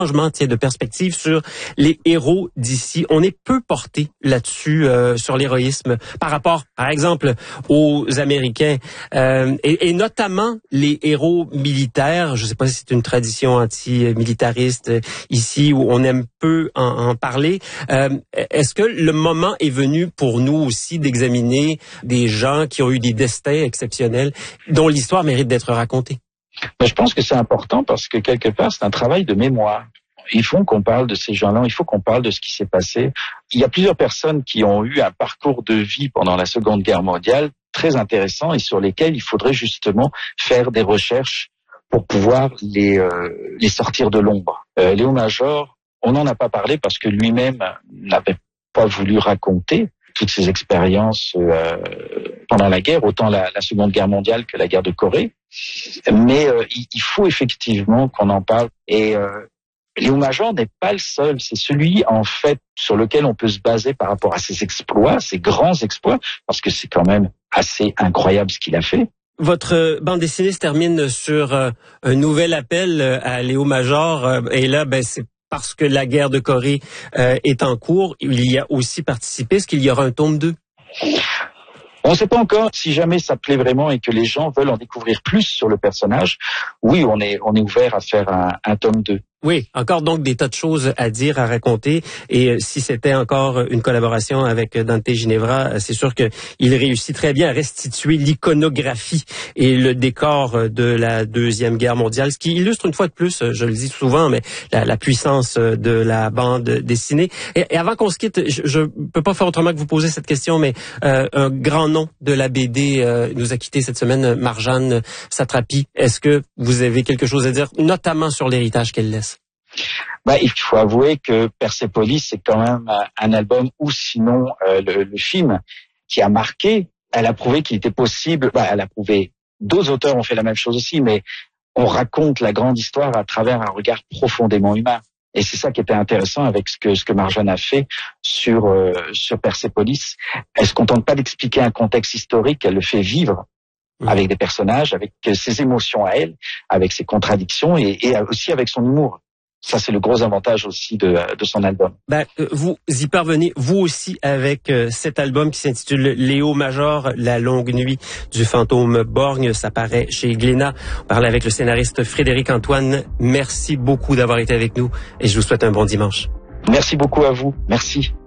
changement de perspective sur les héros d'ici. On est peu porté là-dessus, sur l'héroïsme, par rapport, par exemple, aux Américains, et notamment les héros militaires. Je ne sais pas si c'est une tradition anti-militariste ici, où on aime peu en parler. Est-ce que le moment est venu pour nous aussi d'examiner des gens qui ont eu des destins exceptionnels, dont l'histoire mérite d'être racontée? Je pense que c'est important parce que quelque part, c'est un travail de mémoire. Il faut qu'on parle de ces gens-là, il faut qu'on parle de ce qui s'est passé. Il y a plusieurs personnes qui ont eu un parcours de vie pendant la Seconde Guerre mondiale très intéressant et sur lesquels il faudrait justement faire des recherches pour pouvoir les sortir de l'ombre. Léo Major, on n'en a pas parlé parce que lui-même n'avait pas voulu raconter toutes ses expériences pendant la guerre, autant la Seconde Guerre mondiale que la guerre de Corée. Mais il faut effectivement qu'on en parle. Et Léo Major n'est pas le seul. C'est celui, en fait, sur lequel on peut se baser par rapport à ses exploits, ses grands exploits, parce que c'est quand même assez incroyable ce qu'il a fait. Votre bande dessinée se termine sur un nouvel appel à Léo Major. Et là, c'est parce que la guerre de Corée est en cours. Il y a aussi participé. Est-ce qu'il y aura un tome 2? On ne sait pas encore si jamais ça plaît vraiment et que les gens veulent en découvrir plus sur le personnage. Oui, on est ouvert à faire un tome 2. Oui, encore donc des tas de choses à dire, à raconter. Et si c'était encore une collaboration avec Dante Ginevra, c'est sûr qu'il réussit très bien à restituer l'iconographie et le décor de la Deuxième Guerre mondiale, ce qui illustre une fois de plus, je le dis souvent, mais la puissance de la bande dessinée. Et avant qu'on se quitte, je peux pas faire autrement que vous poser cette question, mais un grand nom de la BD nous a quitté cette semaine, Marjane Satrapi. Est-ce que vous avez quelque chose à dire, notamment sur l'héritage qu'elle laisse? Il faut avouer que Persepolis, c'est quand même un album, ou sinon le film, qui a marqué. Elle a prouvé qu'il était possible. Elle a prouvé. D'autres auteurs ont fait la même chose aussi, mais on raconte la grande histoire à travers un regard profondément humain. Et c'est ça qui était intéressant avec ce que Marjane a fait sur Persepolis. Elle se contente pas d'expliquer un contexte historique, elle le fait vivre avec des personnages, avec ses émotions à elle, avec ses contradictions et aussi avec son humour. Ça, c'est le gros avantage aussi de son album. Vous y parvenez, vous aussi, avec cet album qui s'intitule Léo Major, La longue nuit du fantôme borgne. Ça paraît chez Glénat. On parle avec le scénariste Frédéric Antoine. Merci beaucoup d'avoir été avec nous et je vous souhaite un bon dimanche. Merci beaucoup à vous. Merci.